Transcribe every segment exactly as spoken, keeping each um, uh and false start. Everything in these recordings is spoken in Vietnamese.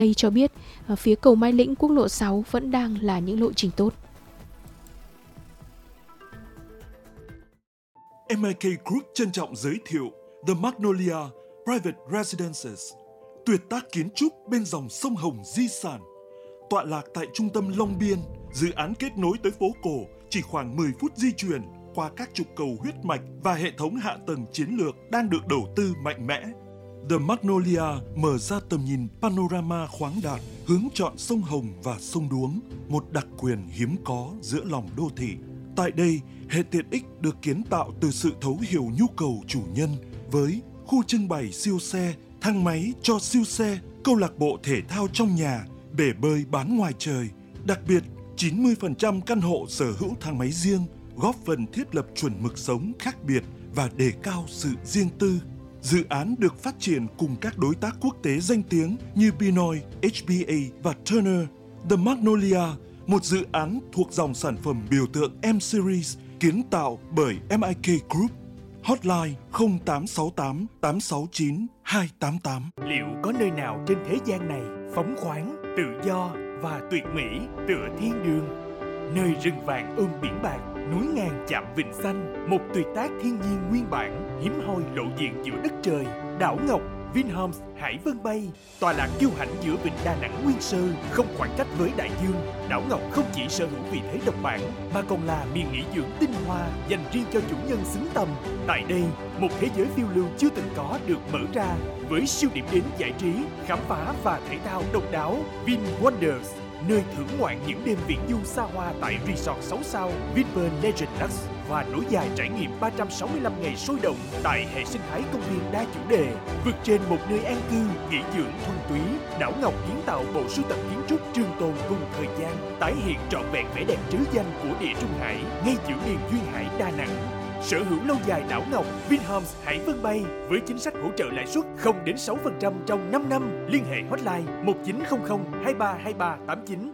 Đây cho biết à, phía cầu Mai Lĩnh, quốc lộ sáu vẫn đang là những lộ trình tốt. em i ca Group trân trọng giới thiệu The Magnolia Private Residences, tuyệt tác kiến trúc bên dòng sông Hồng di sản. Tọa lạc tại trung tâm Long Biên, dự án kết nối tới phố cổ chỉ khoảng mười phút di chuyển qua các trục cầu huyết mạch và hệ thống hạ tầng chiến lược đang được đầu tư mạnh mẽ. The Magnolia mở ra tầm nhìn panorama khoáng đạt, hướng chọn sông Hồng và sông Đuống, một đặc quyền hiếm có giữa lòng đô thị. Tại đây, hệ tiện ích được kiến tạo từ sự thấu hiểu nhu cầu chủ nhân với khu trưng bày siêu xe, thang máy cho siêu xe, câu lạc bộ thể thao trong nhà, bể bơi bán ngoài trời. Đặc biệt, chín mươi phần trăm căn hộ sở hữu thang máy riêng, góp phần thiết lập chuẩn mực sống khác biệt và đề cao sự riêng tư. Dự án được phát triển cùng các đối tác quốc tế danh tiếng như Pinoy, hát bê a và Turner. The Magnolia, một dự án thuộc dòng sản phẩm biểu tượng M-Series kiến tạo bởi em i ca Group. Hotline không tám sáu tám tám sáu chín hai tám tám. Liệu có nơi nào trên thế gian này phóng khoáng, tự do và tuyệt mỹ tựa thiên đường? Nơi rừng vàng ôm biển bạc, núi ngàn chạm vịnh xanh, một tuyệt tác thiên nhiên nguyên bản, hiếm hoi lộ diện giữa đất trời. Đảo Ngọc, Vinhomes Hải Vân Bay, tọa lạc kiêu hãnh giữa vịnh Đà Nẵng nguyên sơ, không khoảng cách với đại dương. Đảo Ngọc không chỉ sở hữu vị thế độc bản, mà còn là miền nghỉ dưỡng tinh hoa dành riêng cho chủ nhân xứng tầm. Tại đây, một thế giới phiêu lưu chưa từng có được mở ra, với siêu điểm đến giải trí, khám phá và thể thao độc đáo. Vin Wonders, nơi thưởng ngoạn những đêm viễn du xa hoa tại Resort sáu sao Vinpearl Legend Lux và nối dài trải nghiệm ba trăm sáu mươi lăm ngày sôi động tại hệ sinh thái công viên đa chủ đề. Vượt trên một nơi an cư, nghỉ dưỡng thuần túy, Đảo Ngọc kiến tạo bộ sưu tập kiến trúc trường tồn cùng thời gian, tái hiện trọn vẹn vẻ đẹp trứ danh của Địa Trung Hải ngay giữa miền duyên hải Đà Nẵng. Sở hữu lâu dài Đảo Ngọc, Vinhomes Hải Vân Bay với chính sách hỗ trợ lãi suất không đến sáu phần trăm trong năm năm. Liên hệ hotline một chín không không hai ba hai ba tám chín.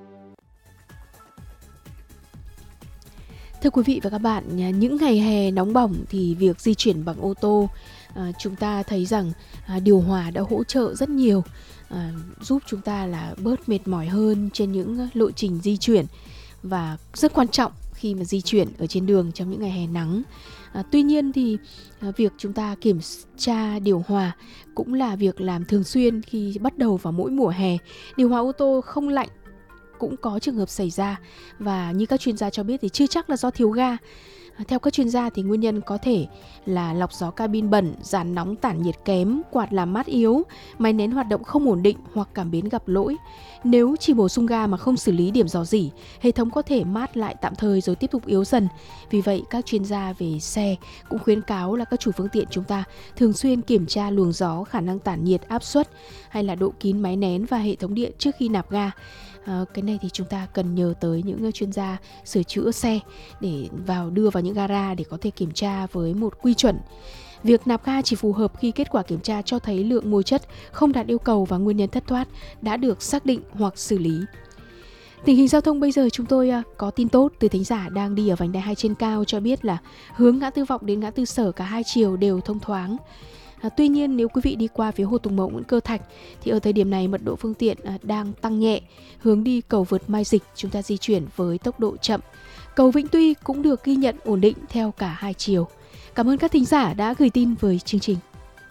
Thưa quý vị và các bạn, những ngày hè nóng bỏng thì việc di chuyển bằng ô tô, à, chúng ta thấy rằng à, điều hòa đã hỗ trợ rất nhiều, à, giúp chúng ta là bớt mệt mỏi hơn trên những lộ trình di chuyển, và rất quan trọng khi mà di chuyển ở trên đường trong những ngày hè nắng. À, tuy nhiên thì à, việc chúng ta kiểm tra điều hòa cũng là việc làm thường xuyên khi bắt đầu vào mỗi mùa hè. Điều hòa ô tô không lạnh cũng có trường hợp xảy ra, và như các chuyên gia cho biết thì chưa chắc là do thiếu ga. Theo các chuyên gia thì nguyên nhân có thể là lọc gió cabin bẩn, dàn nóng tản nhiệt kém, quạt làm mát yếu, máy nén hoạt động không ổn định hoặc cảm biến gặp lỗi. Nếu chỉ bổ sung ga mà không xử lý điểm rò rỉ, hệ thống có thể mát lại tạm thời rồi tiếp tục yếu dần. Vì vậy, các chuyên gia về xe cũng khuyến cáo là các chủ phương tiện chúng ta thường xuyên kiểm tra luồng gió, khả năng tản nhiệt, áp suất hay là độ kín máy nén và hệ thống điện trước khi nạp ga. À, cái này thì chúng ta cần nhờ tới những chuyên gia sửa chữa xe để vào đưa vào những gara để có thể kiểm tra với một quy chuẩn. Việc nạp ga chỉ phù hợp khi kết quả kiểm tra cho thấy lượng mồi chất không đạt yêu cầu và nguyên nhân thất thoát đã được xác định hoặc xử lý. Tình hình giao thông bây giờ chúng tôi có tin tốt từ thính giả đang đi ở vành đai hai trên cao cho biết là hướng ngã tư Vọng đến ngã tư Sở cả hai chiều đều thông thoáng. À, tuy nhiên nếu quý vị đi qua phía Hồ Tùng Mậu, Nguyễn Cơ Thạch thì ở thời điểm này mật độ phương tiện à, đang tăng nhẹ. Hướng đi cầu vượt Mai Dịch chúng ta di chuyển với tốc độ chậm. Cầu Vĩnh Tuy cũng được ghi nhận ổn định theo cả hai chiều. Cảm ơn các thính giả đã gửi tin với chương trình.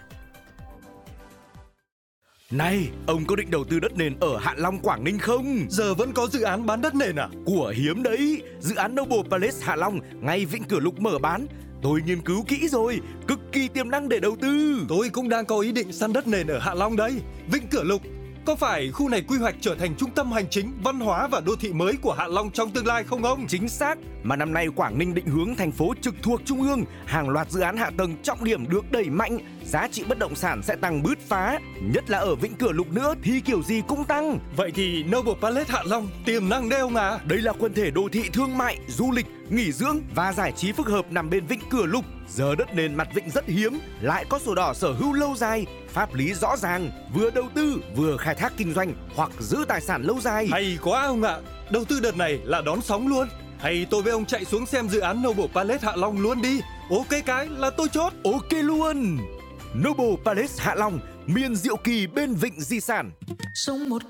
Này, ông có định đầu tư đất nền ở Hạ Long, Quảng Ninh không? Giờ vẫn có dự án bán đất nền à? Của hiếm đấy, dự án Noble Palace Hạ Long ngay Vĩnh Cửa Lục mở bán. Tôi nghiên cứu kỹ rồi, cực kỳ tiềm năng để đầu tư. Tôi cũng đang có ý định săn đất nền ở Hạ Long đấy. Vĩnh Cửa Lục, có phải khu này quy hoạch trở thành trung tâm hành chính, văn hóa và đô thị mới của Hạ Long trong tương lai không ông? Chính xác, mà năm nay Quảng Ninh định hướng thành phố trực thuộc Trung ương, hàng loạt dự án hạ tầng trọng điểm được đẩy mạnh, giá trị bất động sản sẽ tăng bứt phá, nhất là ở Vĩnh Cửa Lục nữa thì kiểu gì cũng tăng. Vậy thì Noble Palace Hạ Long tiềm năng đấy ông à? Đây là quần thể đô thị thương mại, du lịch, nghỉ dưỡng và giải trí phức hợp nằm bên Vĩnh Cửa Lục. Giờ đất nền mặt vịnh rất hiếm, lại có sổ đỏ sở hữu lâu dài, pháp lý rõ ràng, vừa đầu tư vừa khai thác kinh doanh hoặc giữ tài sản lâu dài. Hay quá ông ạ, đầu tư đợt này là đón sóng luôn. Hay tôi với ông chạy xuống xem dự án Noble Palace Hạ Long luôn đi. Ok cái là tôi chốt. Ok luôn. Noble Palace Hạ Long Miền diệu kỳ bên vịnh di sản. Sống một